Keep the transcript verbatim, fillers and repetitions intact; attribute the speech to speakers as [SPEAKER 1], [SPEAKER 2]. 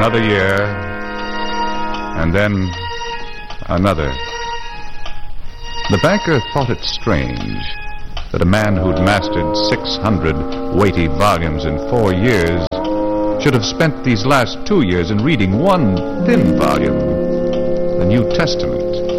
[SPEAKER 1] another year, and then another. The banker thought it strange that a man who'd mastered six hundred weighty volumes in four years should have spent these last two years in reading one thin volume, the New Testament.